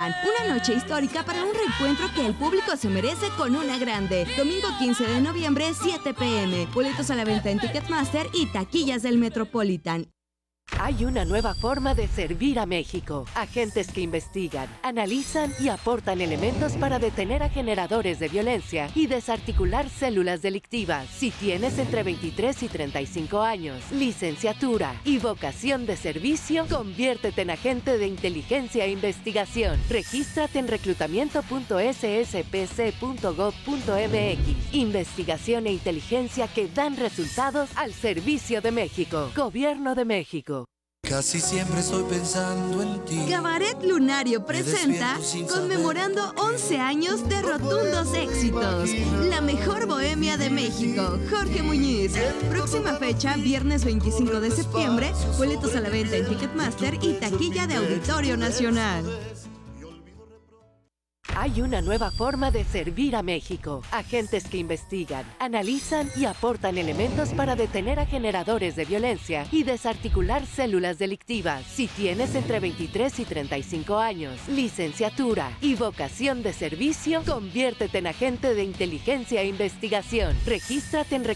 Metropolitan. Una noche histórica para un reencuentro que el público se merece con una grande. Domingo 15 de noviembre, 7 p.m. Boletos a la venta en Ticketmaster y taquillas del Metropolitan. Hay una nueva forma de servir a México. Agentes que investigan, analizan y aportan elementos para detener a generadores de violencia y desarticular células delictivas. Si tienes entre 23 y 35 años, licenciatura y vocación de servicio, conviértete en agente de inteligencia e investigación. Regístrate en reclutamiento.sspc.gov.mx. Investigación e inteligencia que dan resultados al servicio de México. Gobierno de México. Casi siempre estoy pensando en ti. Cabaret Lunario presenta conmemorando 11 años de rotundos éxitos. La mejor bohemia de México, Jorge Muñiz. Próxima fecha, viernes 25 de septiembre. Boletos a la venta en Ticketmaster y taquilla de Auditorio Nacional. Hay una nueva forma de servir a México. Agentes que investigan, analizan y aportan elementos para detener a generadores de violencia y desarticular células delictivas. Si tienes entre 23 y 35 años, licenciatura y vocación de servicio, conviértete en agente de inteligencia e investigación. Regístrate en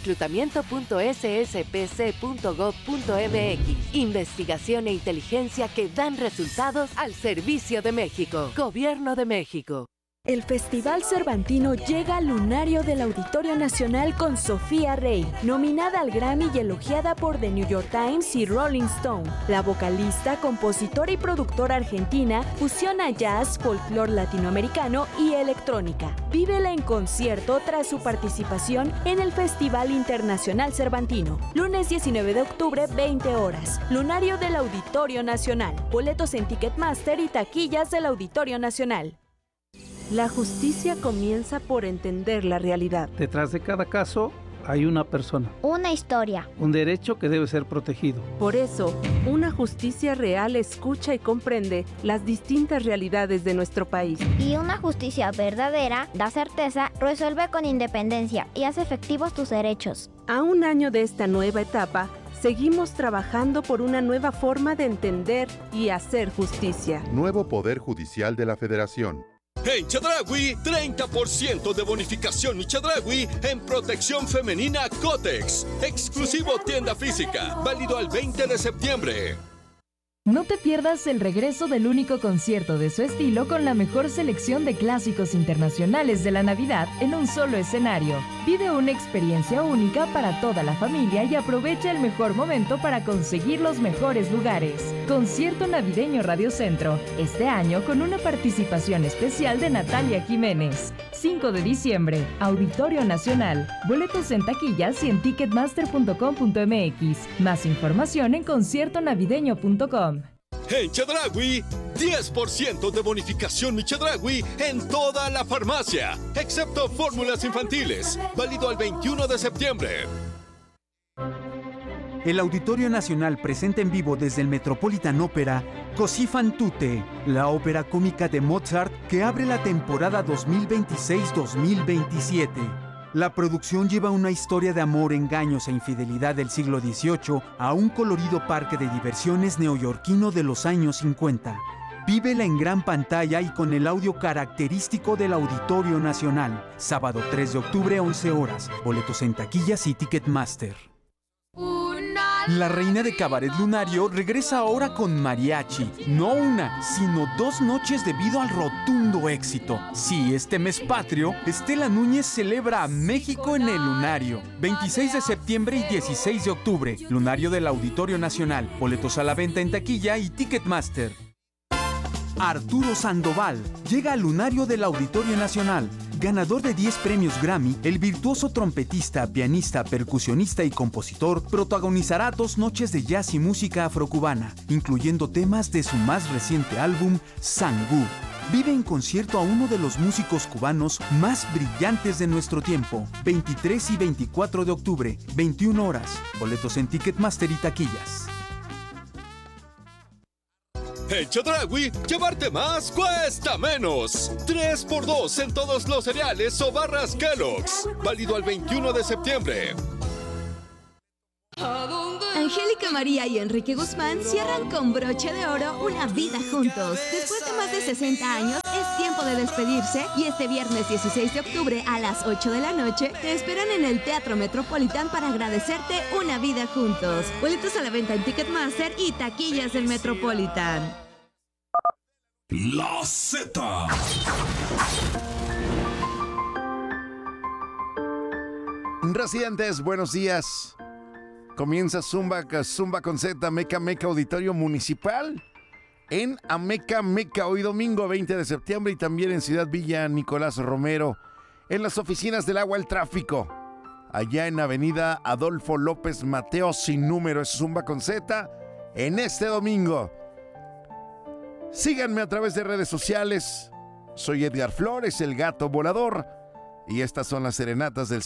reclutamiento.sspc.gov.mx. Investigación e inteligencia que dan resultados al servicio de México. Gobierno de México. El Festival Cervantino llega al Lunario del Auditorio Nacional con Sofía Rey, nominada al Grammy y elogiada por The New York Times y Rolling Stone. La vocalista, compositora y productora argentina fusiona jazz, folclore latinoamericano y electrónica. Vívela en concierto tras su participación en el Festival Internacional Cervantino. Lunes 19 de octubre, 20 horas. Lunario del Auditorio Nacional. Boletos en Ticketmaster y taquillas del Auditorio Nacional. La justicia comienza por entender la realidad. Detrás de cada caso hay una persona. Una historia. Un derecho que debe ser protegido. Por eso, una justicia real escucha y comprende las distintas realidades de nuestro país. Y una justicia verdadera da certeza, resuelve con independencia y hace efectivos tus derechos. A un año de esta nueva etapa, seguimos trabajando por una nueva forma de entender y hacer justicia. Nuevo Poder Judicial de la Federación. En Chedraui, 30% de bonificación y Chedraui en protección femenina Cotex. Exclusivo tienda física, válido al 20 de septiembre. No te pierdas el regreso del único concierto de su estilo con la mejor selección de clásicos internacionales de la Navidad en un solo escenario. Vive una experiencia única para toda la familia y aprovecha el mejor momento para conseguir los mejores lugares. Concierto navideño Radio Centro, este año con una participación especial de Natalia Jiménez. 5 de diciembre, Auditorio Nacional. Boletos en taquillas y en ticketmaster.com.mx. Más información en conciertonavideño.com. En Chedraui, 10% de bonificación y Chedraui en toda la farmacia, excepto fórmulas infantiles, válido al 21 de septiembre. El Auditorio Nacional presenta en vivo desde el Metropolitan Opera Così fan tutte, la ópera cómica de Mozart que abre la temporada 2026-2027. La producción lleva una historia de amor, engaños e infidelidad del siglo XVIII a un colorido parque de diversiones neoyorquino de los años 50. Vívela en gran pantalla y con el audio característico del Auditorio Nacional. Sábado 3 de octubre, 11 horas. Boletos en taquillas y Ticketmaster. La reina de Cabaret Lunario regresa ahora con mariachi. No una, sino 2 noches debido al rotundo éxito. Sí, este mes patrio, Estela Núñez celebra a México en el Lunario. 26 de septiembre y 16 de octubre. Lunario del Auditorio Nacional. Boletos a la venta en taquilla y Ticketmaster. Arturo Sandoval llega al Lunario del Auditorio Nacional. Ganador de 10 premios Grammy, el virtuoso trompetista, pianista, percusionista y compositor protagonizará 2 noches de jazz y música afrocubana, incluyendo temas de su más reciente álbum, Sangú. Vive en concierto a uno de los músicos cubanos más brillantes de nuestro tiempo. 23 y 24 de octubre, 21 horas. Boletos en Ticketmaster y taquillas. En Chedraui, llevarte más cuesta menos. 3x2 en todos los cereales o barras Kellogg's. Válido al 21 de septiembre. Angélica María y Enrique Guzmán cierran con broche de oro una vida juntos. Después de más de 60 años, es tiempo de despedirse y este viernes 16 de octubre a las 8 de la noche te esperan en el Teatro Metropolitan para agradecerte una vida juntos. Boletos a la venta en Ticketmaster y taquillas del Metropolitan. La Z. Residentes, buenos días. Comienza Zumba con Z, Meca Auditorio Municipal en Ameca hoy domingo 20 de septiembre y también en Ciudad Villa Nicolás Romero, en las oficinas del agua, el tráfico, allá en Avenida Adolfo López Mateo sin número. Es Zumba con Z en este domingo. Síganme a través de redes sociales. Soy Edgar Flores, el gato volador, y estas son las serenatas del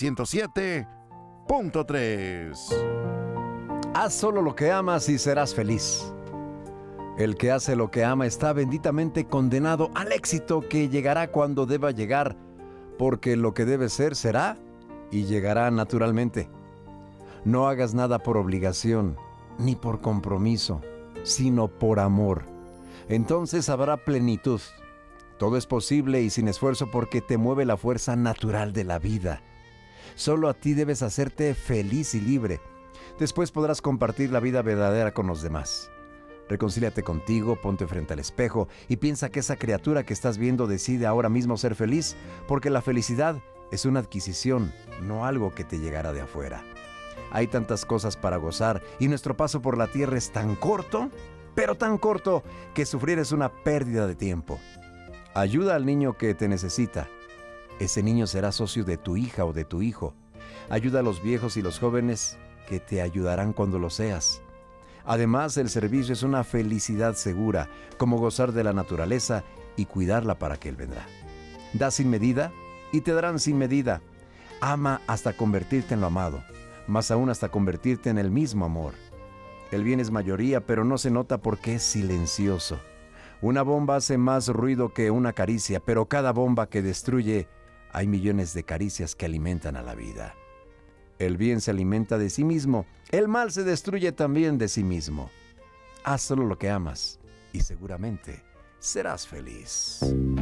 107.3. Haz solo lo que amas y serás feliz. El que hace lo que ama está benditamente condenado al éxito que llegará cuando deba llegar, porque lo que debe ser será y llegará naturalmente. No hagas nada por obligación, ni por compromiso, sino por amor. Entonces habrá plenitud. Todo es posible y sin esfuerzo porque te mueve la fuerza natural de la vida. Solo a ti debes hacerte feliz y libre. Después podrás compartir la vida verdadera con los demás. Reconcíliate contigo, ponte frente al espejo y piensa que esa criatura que estás viendo decide ahora mismo ser feliz, porque la felicidad es una adquisición, no algo que te llegará de afuera. Hay tantas cosas para gozar y nuestro paso por la tierra es tan corto, pero tan corto, que sufrir es una pérdida de tiempo. Ayuda al niño que te necesita. Ese niño será socio de tu hija o de tu hijo. Ayuda a los viejos y los jóvenes que te ayudarán cuando lo seas. Además, el servicio es una felicidad segura, como gozar de la naturaleza y cuidarla para que Él vendrá. Da sin medida y te darán sin medida. Ama hasta convertirte en lo amado, más aún hasta convertirte en el mismo amor. El bien es mayoría, pero no se nota porque es silencioso. Una bomba hace más ruido que una caricia, pero cada bomba que destruye, hay millones de caricias que alimentan a la vida. El bien se alimenta de sí mismo, el mal se destruye también de sí mismo. Haz solo lo que amas y seguramente serás feliz.